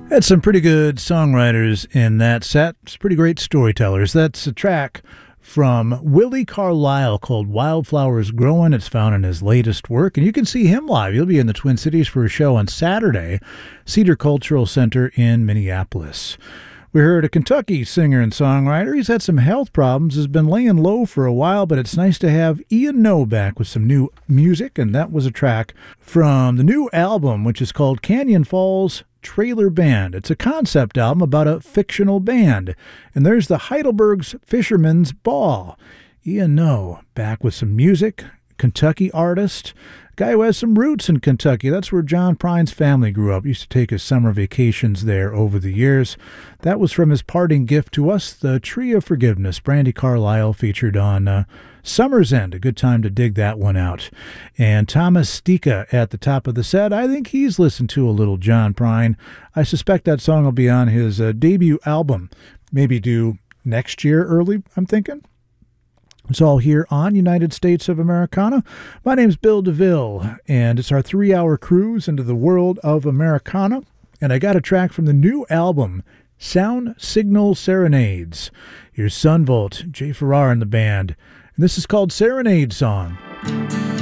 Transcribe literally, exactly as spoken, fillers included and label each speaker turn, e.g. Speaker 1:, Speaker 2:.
Speaker 1: Had some pretty good songwriters in that set. Some pretty great storytellers. That's a track from Willie Carlisle called Wildflowers Growing. It's found in his latest work, and you can see him live. He'll be in the Twin Cities for a show on Saturday, Cedar Cultural Center in Minneapolis. We heard a Kentucky singer and songwriter. He's had some health problems, has been laying low for a while, but it's nice to have Ian Noe back with some new music, and that was a track from the new album, which is called Canyon Falls Trailer Band. It's a concept album about a fictional band, and there's the Heidelberg's Fisherman's Ball. Ian Noe back with some music, Kentucky artist, guy who has some roots in Kentucky. That's where John Prine's family grew up. Used to take his summer vacations there over the years. That was from his parting gift to us, the Tree of Forgiveness. Brandi Carlile featured on uh, Summer's End. A good time to dig that one out. And Thomas Stika at the top of the set. I think he's listened to a little John Prine. I suspect that song will be on his uh, debut album. Maybe due next year early, I'm thinking. It's all here on United States of Americana. My name's Bill DeVille, and it's our three-hour cruise into the world of Americana. And I got a track from the new album, Sound Signal Serenades. Here's Sunvolt, Jay Farrar and the band. And this is called Serenade Song.